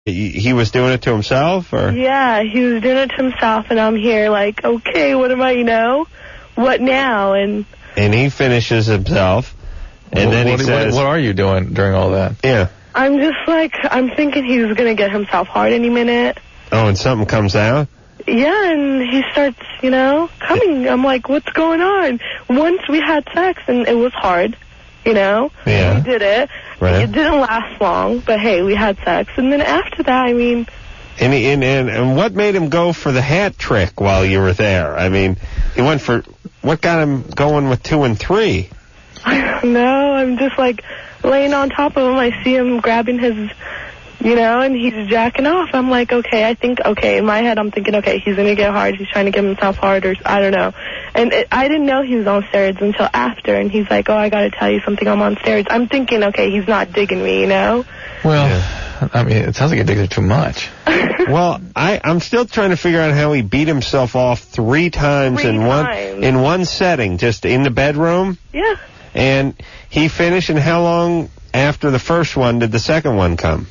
He was doing it to himself, or? Yeah, he was doing it to himself, and I'm here like, okay, what am I, what now? And he finishes himself, and then he says... What are you doing during all that? Yeah. I'm just like, I'm thinking he's going to get himself hard any minute. Oh, and something comes out? Yeah, and he starts, coming. I'm like, what's going on? Once we had sex, and it was hard, Yeah. We did it. Right. It didn't last long, but hey, we had sex. And then after that, I mean... And what made him go for the hat trick while you were there? I mean, he went for... What got him going with 2 and 3? I don't know. I'm just like laying on top of him. I see him grabbing his, and he's jacking off. I'm like, okay, in my head I'm thinking, okay, he's going to get hard. He's trying to get himself hard, or I don't know. And I didn't know he was on steroids until after. And he's like, oh, I got to tell you something, I'm on steroids. I'm thinking, okay, he's not digging me, Well, yeah. I mean, it sounds like he digs it too much. Well, I'm still trying to figure out how he beat himself off 3 times in one setting, just in the bedroom. Yeah. And he finished, and how long after the first one did the second one come?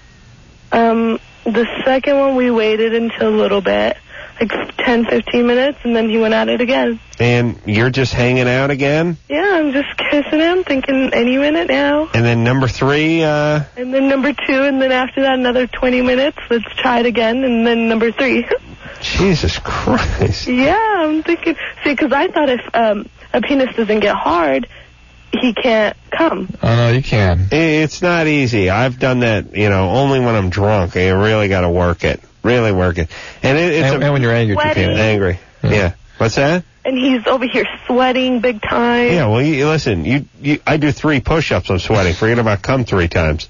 The second one we waited until a little bit, like 10, 15 minutes, and then he went at it again. And you're just hanging out again? Yeah, I'm just kissing him, thinking any minute now. And then number 3, And then number 2, and then after that another 20 minutes, let's try it again, and then number 3. Jesus Christ. Yeah, I'm thinking, because I thought if a penis doesn't get hard, he can't come. Oh, no, you can. It's not easy. I've done that, only when I'm drunk. You really got to work it. Really work it. And when you're angry, angry. Yeah. What's that? And he's over here sweating big time. Yeah, well, listen, I do 3 push-ups, I'm sweating. Forget about come 3 times.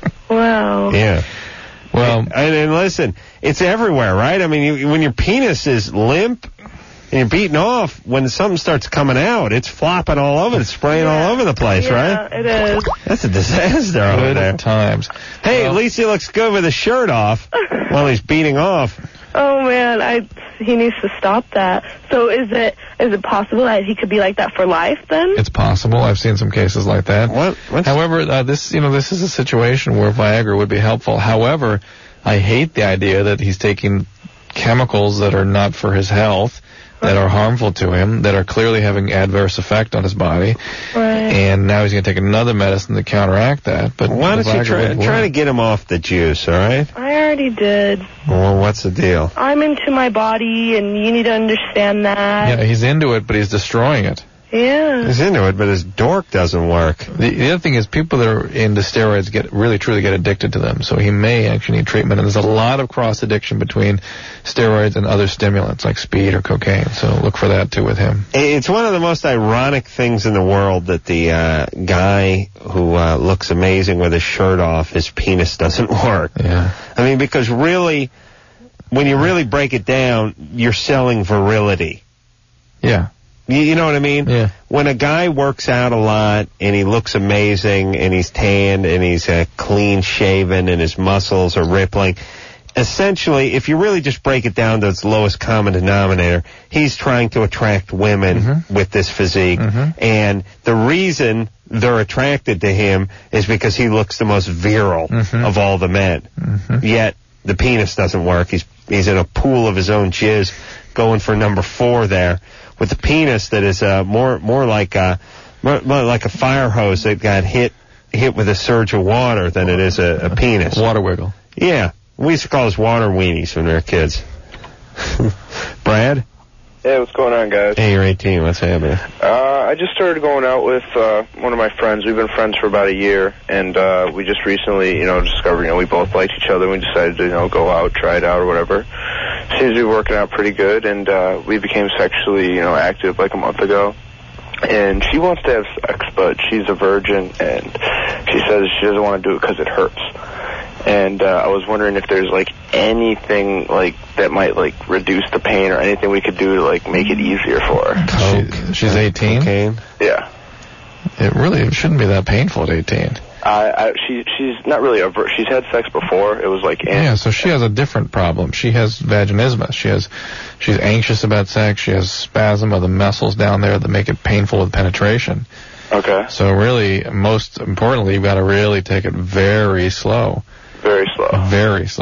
Wow. Yeah. Well, and listen, it's everywhere, right? I mean, when your penis is limp and you're beating off, when something starts coming out, it's flopping all over, it's spraying all over the place, right? Yeah, it is. That's a disaster over there. Times. Hey, at least he looks good with his shirt off while he's beating off. Oh man, he needs to stop that. So is it possible that he could be like that for life then? It's possible. I've seen some cases like that. However, this is a situation where Viagra would be helpful. However, I hate the idea that he's taking chemicals that are not for his health, that are harmful to him, that are clearly having adverse effect on his body. Right. And now he's going to take another medicine to counteract that. But why don't you try to get him off the juice, all right? I already did. Well, what's the deal? I'm into my body, and you need to understand that. Yeah, he's into it, but he's destroying it. Yeah. He's into it, but his dork doesn't work. The other thing is people that are into steroids really truly get addicted to them, so he may actually need treatment. And there's a lot of cross-addiction between steroids and other stimulants like speed or cocaine, so look for that, too, with him. It's one of the most ironic things in the world that the guy who looks amazing with his shirt off, his penis doesn't work. Yeah. I mean, because really, when you really break it down, you're selling virility. Yeah. You know what I mean? Yeah. When a guy works out a lot and he looks amazing and he's tanned and he's clean shaven and his muscles are rippling, essentially, if you really just break it down to its lowest common denominator, he's trying to attract women with this physique. And the reason they're attracted to him is because he looks the most virile of all the men. Yet the penis doesn't work. He's in a pool of his own jizz going for number 4 there. With the penis that is more like a fire hose that got hit with a surge of water than it is a penis. Water wiggle. Yeah. We used to call those water weenies when we were kids. Brad? Hey, what's going on, guys? Hey, you're 18. What's happening? I just started going out with one of my friends. We've been friends for about a year, and we just recently, discovered, we both liked each other. We decided to, go out, try it out, or whatever. Seems to be working out pretty good, and we became sexually, active like a month ago. And she wants to have sex, but she's a virgin, and she says she doesn't want to do it because it hurts. And I was wondering if there's anything that might reduce the pain or anything we could do to make it easier for her. She's 18? Cocaine? Yeah. It really shouldn't be that painful at 18. She's not really she's had sex before. It was yeah, so she has a different problem. She has vaginismus. She's anxious about sex. She has spasm of the muscles down there that make it painful with penetration. Okay. So really, most importantly, you've got to really take it very slow. Very slow. Very slow.